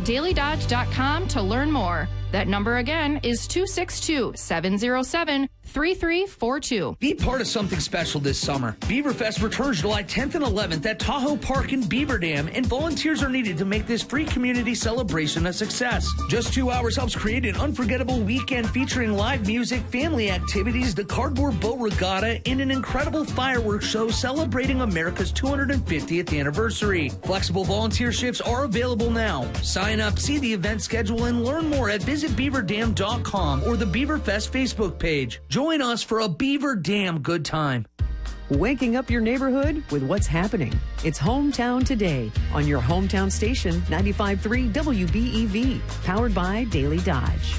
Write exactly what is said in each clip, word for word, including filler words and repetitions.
visit daily dodge dot com to learn more. That number again is two six two, seven zero seven, three three four two. Be part of something special this summer. Beaverfest returns July tenth and eleventh at Tahoe Park in Beaver Dam, and volunteers are needed to make this free community celebration a success. Just two hours helps create an unforgettable weekend featuring live music, family activities, the cardboard boat regatta, and an incredible fireworks show celebrating America's two hundred fiftieth anniversary. Flexible volunteer shifts are available now. Sign up, see the event schedule, and learn more at visit beaver dam dot com or the Beaverfest Facebook page. Join us for a Beaver Dam good time. Waking up your neighborhood with what's happening. It's Hometown Today on your hometown station, ninety-five point three W B E V, powered by Daily Dodge.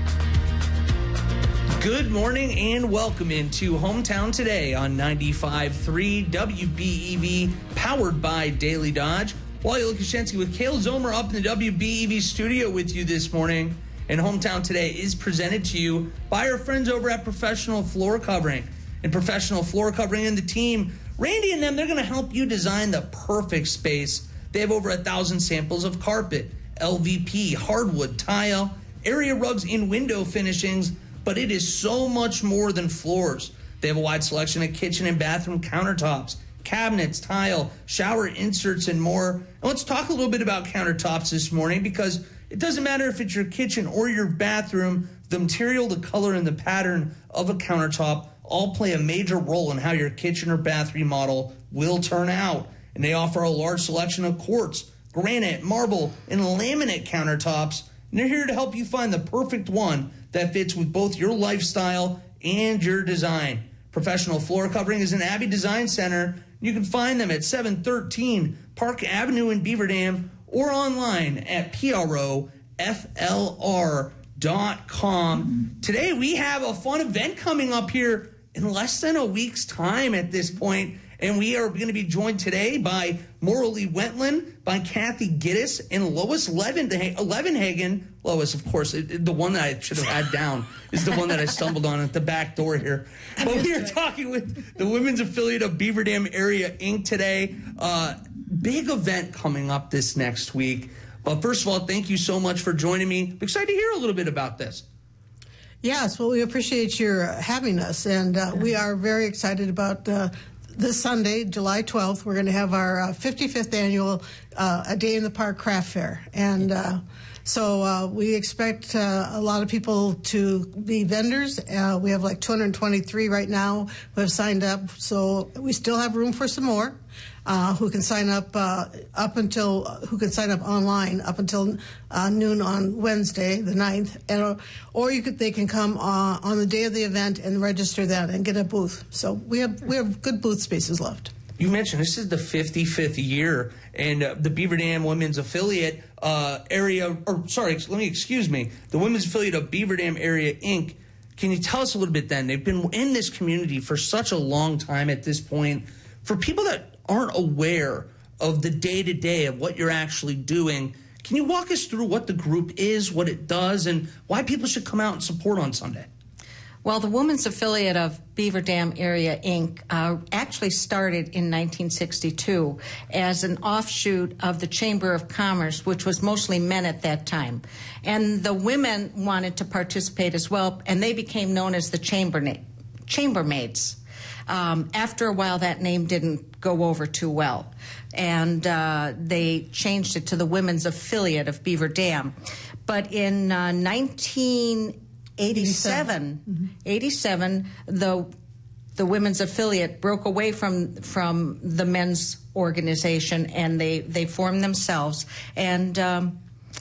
Good morning and welcome into Hometown Today on ninety-five point three W B E V, powered by Daily Dodge. Wally Lukashenski with Kale Zomer up in the W B E V studio with you this morning. And Hometown Today is presented to you by our friends over at Professional Floor Covering. And Professional Floor Covering and the team, Randy and them, they're going to help you design the perfect space. They have over a thousand samples of carpet, L V P, hardwood, tile, area rugs, and window finishings. But it is so much more than floors. They have a wide selection of kitchen and bathroom countertops, cabinets, tile, shower inserts, and more. And let's talk a little bit about countertops this morning, because it doesn't matter if it's your kitchen or your bathroom, the material, the color, and the pattern of a countertop all play a major role in how your kitchen or bath remodel will turn out. And they offer a large selection of quartz, granite, marble, and laminate countertops. And they're here to help you find the perfect one that fits with both your lifestyle and your design. Professional Floor Covering is an Abbey Design Center. You can find them at seven thirteen Park Avenue in Beaver Dam or online at P R O F L R dot com. Today we have a fun event coming up here in less than a week's time at this point. And we are going to be joined today by Morley Wentland, by Kathy Giddis, and Lois Levenhagen. Lois, of course, it, the one that I should have had down is the one that I stumbled on at the back door here. But we are talking with the women's affiliate of Beaver Dam Area Incorporated today. Uh, big event coming up this next week. But first of all, thank you so much for joining me. I'm excited to hear a little bit about this. Yes, well, we appreciate your having us, and uh, we are very excited about uh, this Sunday, July twelfth. We're going to have our uh, fifty-fifth annual uh, A Day in the Park Craft Fair, and uh, so uh, we expect uh, a lot of people to be vendors. Uh, we have like two hundred twenty-three right now who have signed up, so we still have room for some more. Uh, who can sign up uh, up until uh, who can sign up online up until uh, noon on Wednesday, the ninth, and, or you could they can come uh, on the day of the event and register that and get a booth. So we have we have good booth spaces left. You mentioned this is the fifty-fifth year, and uh, the Beaver Dam Women's Affiliate uh, area, or sorry, let me excuse me, the Women's Affiliate of Beaver Dam Area Incorporated. Can you tell us a little bit then? They've been in this community for such a long time at this point. For people that aren't aware of the day-to-day of what you're actually doing, can you walk us through what the group is, what it does, and why people should come out and support on Sunday? Well, the Women's Affiliate of Beaver Dam Area Incorporated uh, actually started in nineteen sixty-two as an offshoot of the Chamber of Commerce, which was mostly men at that time. And the women wanted to participate as well, and they became known as the chamber chambermaids. Um, after a while, that name didn't go over too well, and uh, they changed it to the Women's Affiliate of Beaver Dam. But in uh, nineteen eighty-seven, mm-hmm. eighty-seven, the the Women's Affiliate broke away from from the men's organization, and they they formed themselves and. Um,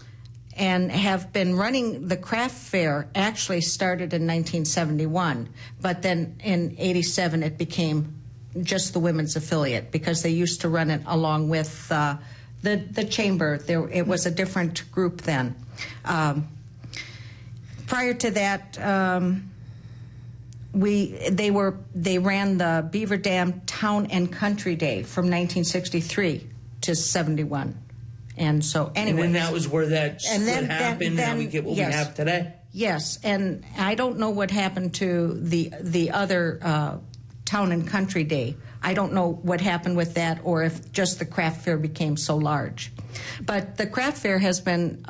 and have been running the craft fair. Actually started in nineteen seventy-one, but then in eighty-seven it became just the Women's Affiliate because they used to run it along with uh, the the chamber. There, it was a different group then. Um, prior to that, um, we they were they ran the Beaver Dam Town and Country Day from nineteen sixty-three to seventy-one. And so, anyway, and then that was where that and then, happened, then, and we get what yes, we have today. Yes, and I don't know what happened to the the other uh, Town and Country Day. I don't know what happened with that, or if just the craft fair became so large. But the craft fair has been